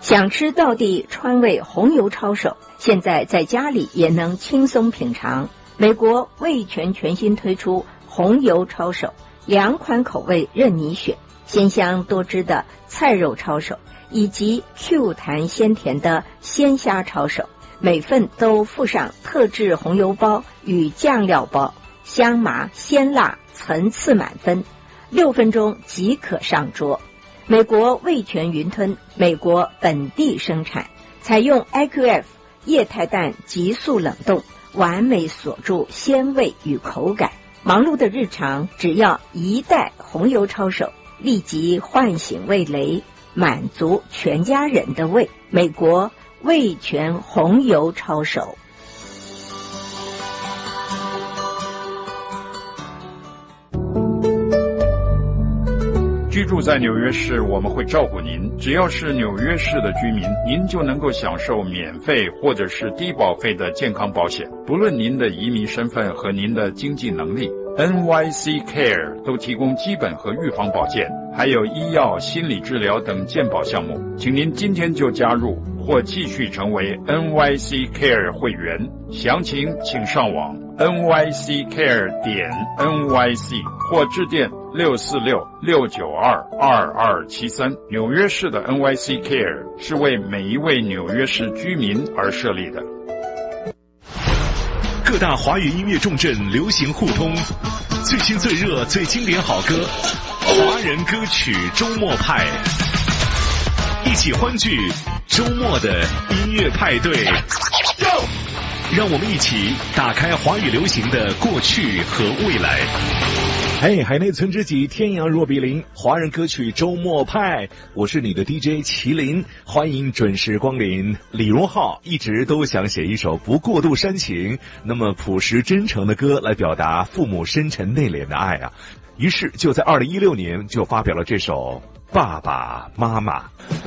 想吃道地川味红油抄手，现在在家里也能轻松品尝。美国味全全新推出红油抄手，2款口味任你选，鲜香多汁的菜肉抄手，以及 Q 弹鲜甜的鲜虾抄手，每份都附上特制红油包与酱料包，香麻鲜辣层次满分，6分钟即可上桌。美国味全云吞，美国本地生产，采用 IQF 液态氮急速冷冻，完美锁住鲜味与口感。忙碌的日常，只要1袋红油抄手，立即唤醒味蕾，满足全家人的胃。美国味全红油抄手。 居住在纽约市，我们会照顾您。只要是纽约市的居民，您就能够享受免费或者是低保费的健康保险。不论您的移民身份和您的经济能力， NYC Care 都提供基本和预防保健，还有医药、心理治疗等健保项目。请您今天就加入或继续成为 NYC Care 会员。详情请上网 nyccare.nyc 或致电646-692-2273。纽约市的 NYC Care 是为每一位纽约市居民而设立的。 各大华语音乐重镇流行互通，最新最热最经典好歌，华人歌曲周末派，一起欢聚周末的音乐派对。让我们一起打开华语流行的过去和未来。 嘿，海内存知己，天涯若比邻，华人歌曲周末派，我是你的 DJ 麒麟，欢迎准时光临。李荣浩一直都想写一首不过度煽情，那么朴实真诚的歌来表达父母深沉内敛的爱啊，于是就在2016年就发表了这首《爸爸妈妈》。